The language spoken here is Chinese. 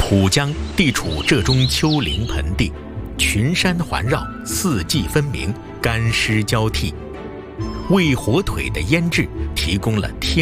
浦江地处浙中丘陵盆地，群山环绕，四季分明，干湿交替，为火腿的腌制提供了天